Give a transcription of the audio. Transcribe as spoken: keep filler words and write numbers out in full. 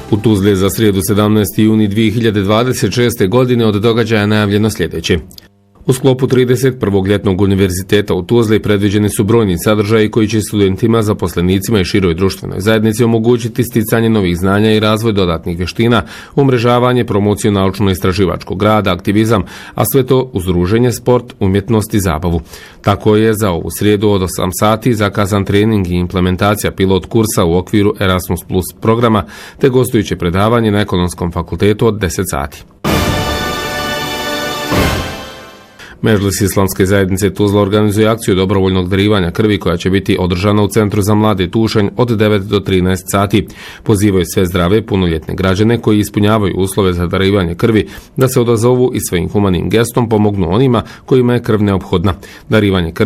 U Tuzli je za srijedu sedamnaesti juni dvije hiljade dvadeset šeste. godine od događaja najavljeno sljedeće. U sklopu trideset prvog ljetnog univerziteta u Tuzli predviđeni su brojni sadržaji koji će studentima, zaposlenicima i široj društvenoj zajednici omogućiti sticanje novih znanja i razvoj dodatnih vještina, umrežavanje, promociju naučno-istraživačkog rada, aktivizam, a sve to uz druženje, sport, umjetnost i zabavu. Tako je za ovu srijedu od osam sati zakazan trening i implementacija pilot kursa u okviru Erasmus plus programa, te gostujuće predavanje na Ekonomskom fakultetu od deset sati. Medžlis Islamske zajednice Tuzla organizuje akciju dobrovoljnog darivanja krvi koja će biti održana u Centru za mlade Tušanj od devet do trinaest sati. Pozivaju sve zdrave punoljetne građane koji ispunjavaju uslove za darivanje krvi da se odazovu i svojim humanim gestom pomognu onima kojima je krv neophodna. Darivanje krvi